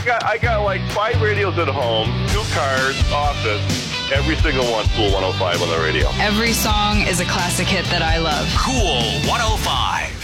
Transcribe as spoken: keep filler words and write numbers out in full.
got I got like five radios at home, two cars, office. Every single one, Cool one oh five on the radio. Every song is a classic hit that I love. Cool one oh five.